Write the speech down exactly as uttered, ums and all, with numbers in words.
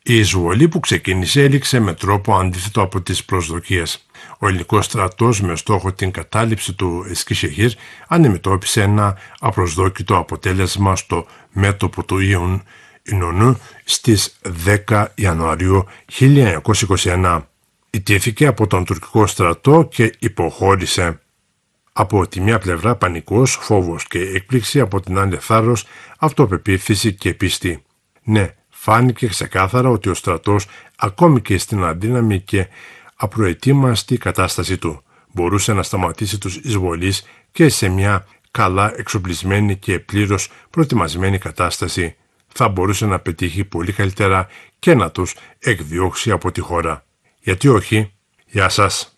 Η εισβολή που ξεκίνησε έληξε με τρόπο αντίθετο από τις προσδοκίες. Ο ελληνικός στρατός με στόχο την κατάληψη του Εσκισεχήρ αντιμετώπισε ένα απροσδόκητο αποτέλεσμα στο μέτωπο του Ιων Ινωνού στις δέκα Ιανουαρίου χίλια εννιακόσια είκοσι ένα. Ιτήθηκε από τον τουρκικό στρατό και υποχώρησε. Από τη μία πλευρά πανικός, φόβος και έκπληξη, από την άλλη θάρρος, αυτοπεποίθηση και πίστη. Ναι, φάνηκε ξεκάθαρα ότι ο στρατός, ακόμη και στην αδύναμη και απροετοίμαστη κατάσταση του, μπορούσε να σταματήσει τους εισβολείς και σε μια καλά εξοπλισμένη και πλήρως προετοιμασμένη κατάσταση θα μπορούσε να πετύχει πολύ καλύτερα και να τους εκδιώξει από τη χώρα. Γιατί όχι? Γεια σας!